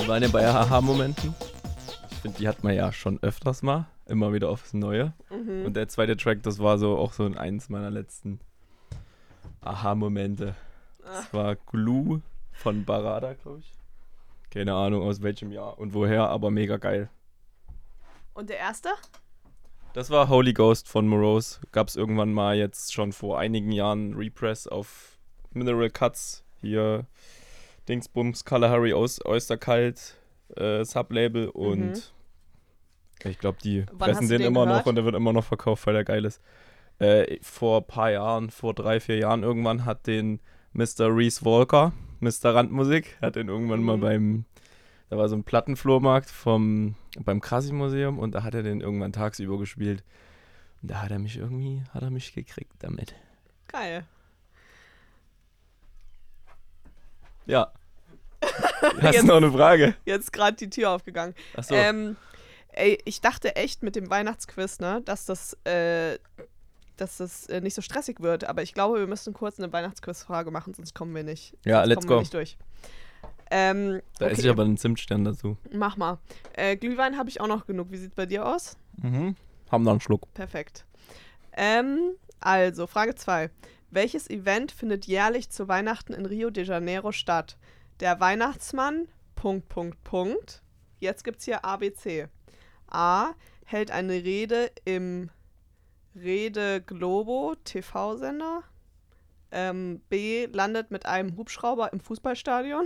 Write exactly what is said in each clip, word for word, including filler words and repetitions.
Wir waren ja bei Aha-Momenten. Ich finde, die hat man ja schon öfters mal. Immer wieder aufs Neue. Mhm. Und der zweite Track, das war so auch so ein eins meiner letzten Aha-Momente. Das Ah. war Glue von Barada, glaube ich. Keine Ahnung aus welchem Jahr und woher, aber mega geil. Und der erste? Das war Holy Ghost von Morose. Gab es irgendwann mal jetzt schon vor einigen Jahren Repress auf Mineral Cuts. Hier Dingsbums, Kalahari aus Oysterkalt, äh, Sublabel und Mhm. ich glaube, die Wann pressen hast du den den immer gehört? noch und der wird immer noch verkauft, weil der geil ist. Äh, vor ein paar Jahren, vor drei, vier Jahren irgendwann hat den Mister Reese Walker, Mister Randmusik, hat den irgendwann Mhm. mal beim, da war so ein Plattenflohmarkt vom, beim Krasi-Museum und da hat er den irgendwann tagsüber gespielt. Und da hat er mich irgendwie, hat er mich gekriegt damit. Geil. Ja. Hast Jetzt- du noch eine Frage? Jetzt gerade die Tür aufgegangen. Achso. Ähm, ey, ich dachte echt mit dem Weihnachtsquiz, ne, dass das, äh, dass das äh, nicht so stressig wird. Aber ich glaube, wir müssen kurz eine Weihnachtsquizfrage machen, sonst kommen wir nicht. Ja, sonst let's kommen go. Wir nicht durch. Ähm, Da okay, esse ich aber einen Zimtstern dazu. mach mal. Äh, Glühwein habe ich auch noch genug. Wie sieht's bei dir aus? Mhm. Haben noch einen Schluck. Perfekt. Ähm, also, Frage zwei. Welches Event findet jährlich zu Weihnachten in Rio de Janeiro statt? Der Weihnachtsmann, Punkt, Punkt, Punkt. Jetzt gibt's hier A, B, C. A, hält eine Rede im Rede Globo T V-Sender. Ähm, B, landet mit einem Hubschrauber im Fußballstadion.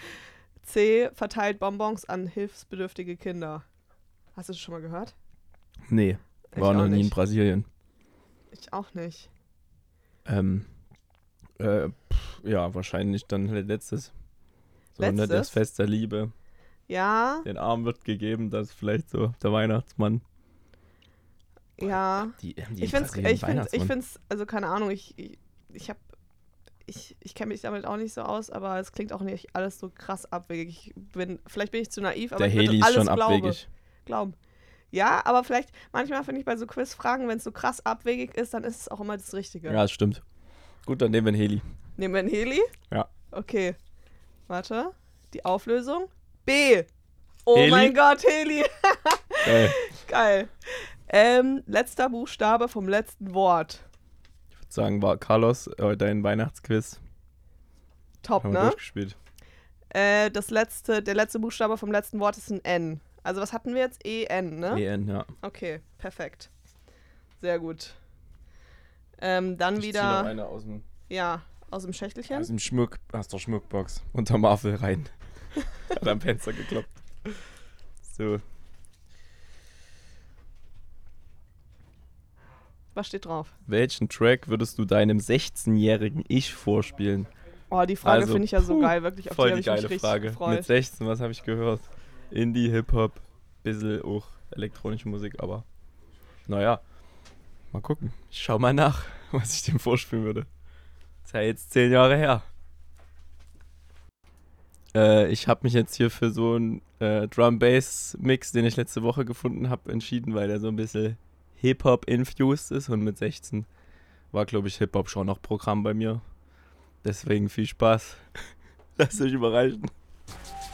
C, verteilt Bonbons an hilfsbedürftige Kinder. Hast du das schon mal gehört? Nee, Ich war auch noch nie in nicht. Brasilien. Ich auch nicht. Ähm, äh, pff, ja, wahrscheinlich dann letztes. So, ne, das Letztes? Fest der Liebe. Ja, Den Armen wird gegeben, das ist vielleicht so der Weihnachtsmann. ja. Die, die Ich finde es, Brasilien ich finde, ich Weihnachtsmann. find's, also keine Ahnung, ich, ich, ich habe, ich, ich kenne mich damit auch nicht so aus, aber es klingt auch nicht alles so krass abwegig. Ich bin, vielleicht bin ich zu naiv, aber Der ich würde Heli ist alles schon glaube, abwegig. glauben. Ja, aber vielleicht, manchmal finde ich bei so Quizfragen, wenn es so krass abwegig ist, dann ist es auch immer das Richtige. Ja, das stimmt. Gut, dann nehmen wir einen Heli. Nehmen wir einen Heli? Ja. Okay. Warte. Die Auflösung. B. Oh Heli? mein Gott, Heli. Geil. Geil. Ähm, letzter Buchstabe vom letzten Wort. Ich würde sagen, war Carlos, äh, dein Weihnachtsquiz. Top, Haben wir ne? durchgespielt. Äh, das letzte, der letzte Buchstabe vom letzten Wort ist ein N. Also was hatten wir jetzt? E N, ne? E N, ja. Okay, perfekt. Sehr gut. Ähm, dann Ich zieh noch wieder, eine aus dem, ja, aus dem Schächtelchen. aus dem Schmuck, aus der Schmuckbox unter Marvel rein. Hat am Fenster geklopft. So. Was steht drauf? Welchen Track würdest du deinem sechzehnjährigen Ich vorspielen? Oh, die Frage Also, finde ich ja so puh, geil, wirklich. Auf die Voll habe die ich mich geile richtig Frage. gefreut. Mit sechzehn, was habe ich gehört? Indie, Hip-Hop, bisschen auch elektronische Musik, aber naja, mal gucken. Ich schau mal nach, was ich dem vorspielen würde. Ist ja jetzt zehn Jahre her. Äh, ich habe mich jetzt hier für so einen äh, Drum-Bass-Mix, den ich letzte Woche gefunden habe, entschieden, weil der so ein bisschen Hip-Hop-infused ist und mit sechzehn war, glaube ich, Hip-Hop schon noch Programm bei mir. Deswegen viel Spaß. Lasst euch überraschen.